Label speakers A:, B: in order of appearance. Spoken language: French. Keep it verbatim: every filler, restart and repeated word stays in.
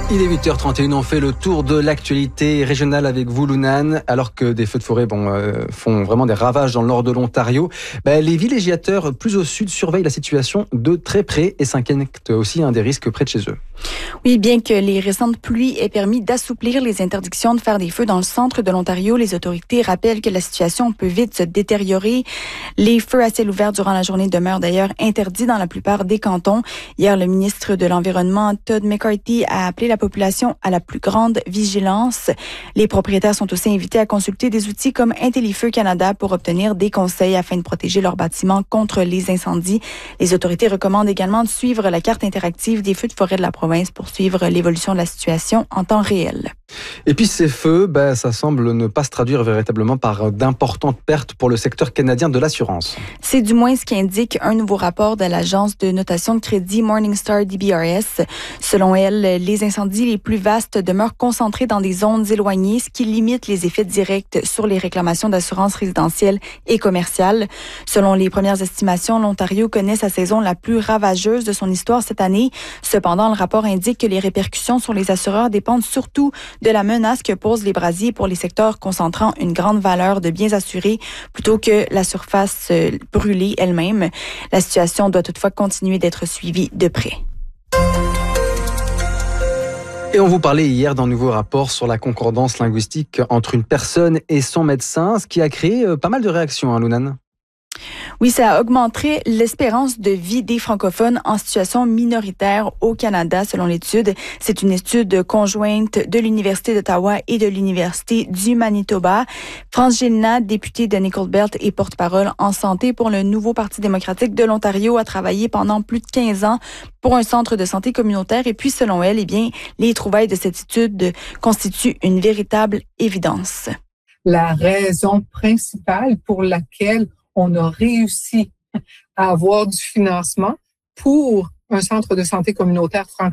A: Il est huit heures trente et une, on fait le tour de l'actualité régionale avec vous, Lunane. Alors que des feux de forêt bon, euh, font vraiment des ravages dans le nord de l'Ontario, bah, les villégiateurs plus au sud surveillent la situation de très près et s'inquiètent aussi hein, des risques près de chez eux.
B: Oui, bien que les récentes pluies aient permis d'assouplir les interdictions de faire des feux dans le centre de l'Ontario, les autorités rappellent que la situation peut vite se détériorer. Les feux à ciel ouvert durant la journée demeurent d'ailleurs interdits dans la plupart des cantons. Hier, le ministre de l'Environnement, Todd McCarthy, a appelé la population à la plus grande vigilance. Les propriétaires sont aussi invités à consulter des outils comme Intellifeu Canada pour obtenir des conseils afin de protéger leurs bâtiments contre les incendies. Les autorités recommandent également de suivre la carte interactive des feux de forêt de la province pour suivre l'évolution de la situation en temps réel.
A: Et puis ces feux, ben, ça semble ne pas se traduire véritablement par d'importantes pertes pour le secteur canadien de l'assurance.
B: C'est du moins ce qu'indique un nouveau rapport de l'agence de notation de crédit Morningstar D B R S. Selon elle, les incendies les plus vastes demeurent concentrés dans des zones éloignées, ce qui limite les effets directs sur les réclamations d'assurance résidentielle et commerciale. Selon les premières estimations, l'Ontario connaît sa saison la plus ravageuse de son histoire cette année. Cependant, le rapport indique que les répercussions sur les assureurs dépendent surtout de la menace que posent les brasiers pour les secteurs concentrant une grande valeur de biens assurés plutôt que la surface brûlée elle-même. La situation doit toutefois continuer d'être suivie de près.
A: Et on vous parlait hier d'un nouveau rapport sur la concordance linguistique entre une personne et son médecin, ce qui a créé pas mal de réactions, hein, Lunane.
B: Oui, ça augmenterait l'espérance de vie des francophones en situation minoritaire au Canada, selon l'étude. C'est une étude conjointe de l'Université d'Ottawa et de l'Université du Manitoba. France Gélinas, députée de Nicole Belt et porte-parole en santé pour le nouveau Parti démocratique de l'Ontario, a travaillé pendant plus de quinze ans pour un centre de santé communautaire. Et puis, selon elle, eh bien, les trouvailles de cette étude constituent une véritable évidence.
C: La raison principale pour laquelle on a réussi à avoir du financement pour un centre de santé communautaire francophone